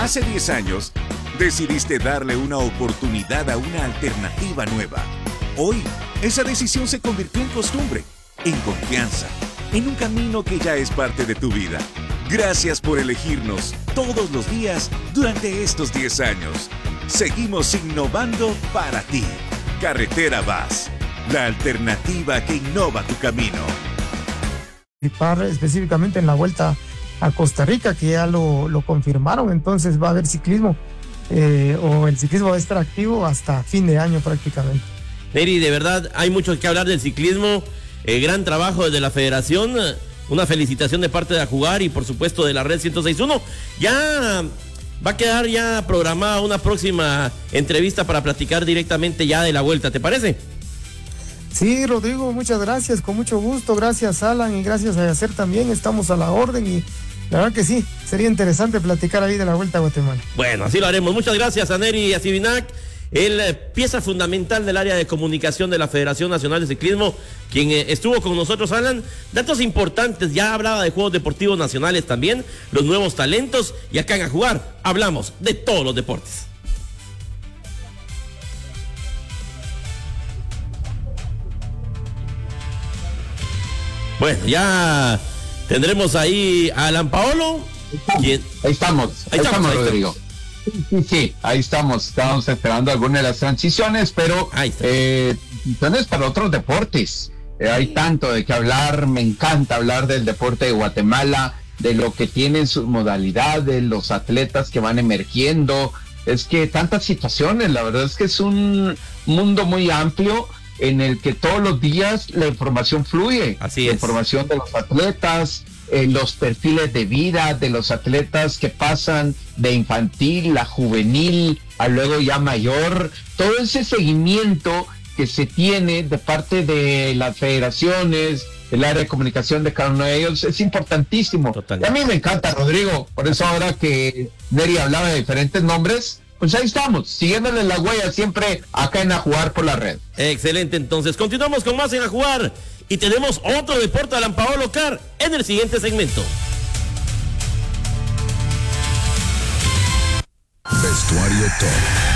Hace 10 años, decidiste darle una oportunidad a una alternativa nueva. Hoy, esa decisión se convirtió en costumbre, en confianza, en un camino que ya es parte de tu vida. Gracias por elegirnos todos los días durante estos 10 años. Seguimos innovando para ti. Carretera VAS, la alternativa que innova tu camino. Participar específicamente en la Vuelta a Costa Rica, que ya lo confirmaron, entonces va a haber ciclismo, o el ciclismo va a estar activo hasta fin de año prácticamente. Neri, de verdad hay mucho que hablar del ciclismo, gran trabajo desde la federación, una felicitación de parte de Ajugar y por supuesto de la Red 106.1. Ya va a quedar ya programada una próxima entrevista para platicar directamente ya de la Vuelta, ¿te parece? Sí, Rodrigo, muchas gracias, con mucho gusto, gracias Alan y gracias a Yacer también, estamos a la orden y la verdad que sí, sería interesante platicar ahí de la Vuelta a Guatemala. Bueno, así lo haremos. Muchas gracias a Neri Acivinac, el pieza fundamental del área de comunicación de la Federación Nacional de Ciclismo, quien estuvo con nosotros, Alan. Datos importantes, ya hablaba de Juegos Deportivos Nacionales también, los nuevos talentos, y acá en Ajugar hablamos de todos los deportes. Bueno, ya tendremos ahí a Alan Paolo. Ahí estamos, Rodrigo. Sí, ahí estamos esperando algunas de las transiciones, pero transiciones para otros deportes. Hay tanto de qué hablar, me encanta hablar del deporte de Guatemala, de lo que tienen sus modalidades, los atletas que van emergiendo. Es que tantas situaciones, la verdad es que es un mundo muy amplio en el que todos los días la información fluye. Así es. La información de los atletas, los perfiles de vida de los atletas que pasan de infantil a juvenil a luego ya mayor, todo ese seguimiento que se tiene de parte de las federaciones, el área de comunicación de cada uno de ellos, es importantísimo. Totalmente. Y a mí me encanta, Rodrigo, por eso ahora que Neri hablaba de diferentes nombres, pues ahí estamos, siguiéndole la huella siempre acá en Ajugar por la red. Excelente, entonces continuamos con más en Ajugar y tenemos otro deporte, Alan Paolo Car, en el siguiente segmento. Vestuario Top.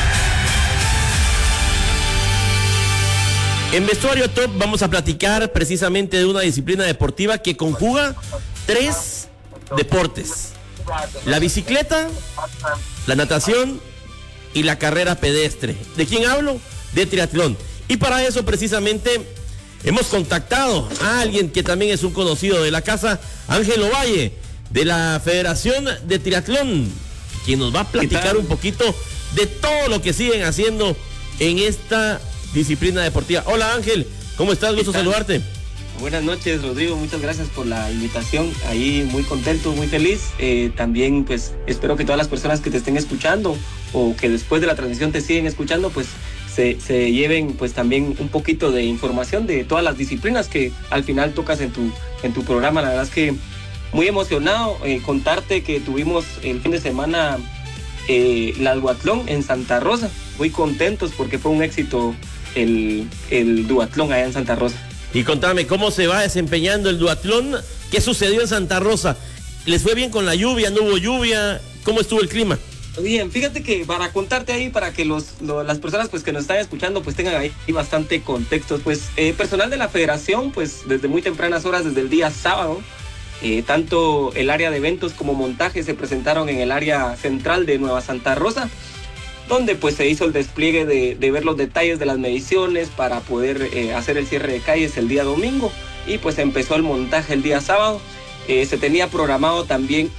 En Vestuario Top vamos a platicar precisamente de una disciplina deportiva que conjuga 3 deportes: la bicicleta, la natación y la carrera pedestre. ¿De quién hablo? De triatlón. Y para eso precisamente hemos contactado a alguien que también es un conocido de la casa, Ángel Ovalle, de la Federación de Triatlón, quien nos va a platicar un poquito de todo lo que siguen haciendo en esta disciplina deportiva. Hola Ángel, ¿cómo estás? Gusto saludarte. Buenas noches, Rodrigo, muchas gracias por la invitación, ahí muy contento, muy feliz. También pues espero que todas las personas que te estén escuchando o que después de la transmisión te siguen escuchando pues se lleven pues también un poquito de información de todas las disciplinas que al final tocas en tu programa. La verdad es que muy emocionado, contarte que tuvimos el fin de semana la duatlón en Santa Rosa, muy contentos porque fue un éxito el duatlón allá en Santa Rosa. Y contame, ¿cómo se va desempeñando el duatlón? ¿Qué sucedió en Santa Rosa? ¿Les fue bien con la lluvia? ¿No hubo lluvia? ¿Cómo estuvo el clima? Bien, fíjate que para contarte ahí, para que las personas pues que nos están escuchando pues tengan ahí bastante contexto, pues personal de la federación pues desde muy tempranas horas, desde el día sábado, tanto el área de eventos como montaje se presentaron en el área central de Nueva Santa Rosa, donde pues se hizo el despliegue de ver los detalles de las mediciones para poder hacer el cierre de calles el día domingo, y pues empezó el montaje el día sábado. Se tenía programado también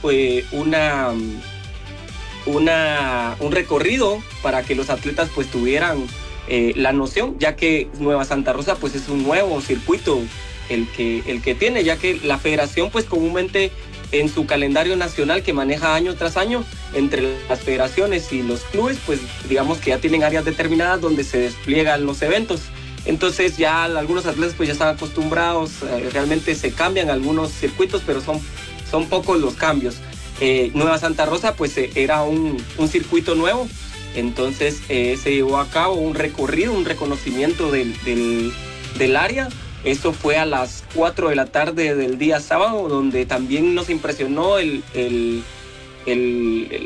un recorrido para que los atletas pues tuvieran la noción, ya que Nueva Santa Rosa pues es un nuevo circuito el que tiene, ya que la federación pues comúnmente en su calendario nacional que maneja año tras año entre las federaciones y los clubes, pues digamos que ya tienen áreas determinadas donde se despliegan los eventos. Entonces ya algunos atletas pues ya están acostumbrados, realmente se cambian algunos circuitos, pero son pocos los cambios. Nueva Santa Rosa pues era un circuito nuevo, entonces se llevó a cabo un recorrido, un reconocimiento del área. Esto fue a las 4 de la tarde del día sábado, donde también nos impresionó